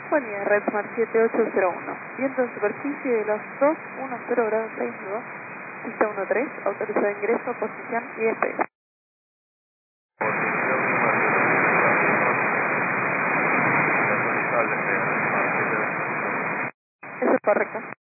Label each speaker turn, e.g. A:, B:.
A: Buen día, Redsmart 7801. Viento en superficie de los 210 grados 62, pista 13, autorizado ingreso, posición y despegue. Eso es correcto.